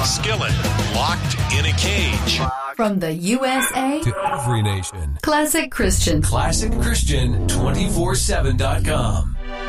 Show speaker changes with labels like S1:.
S1: skillet, locked in a cage.
S2: From the USA
S3: to every nation.
S2: Classic Christian.
S3: ClassicChristian247.com.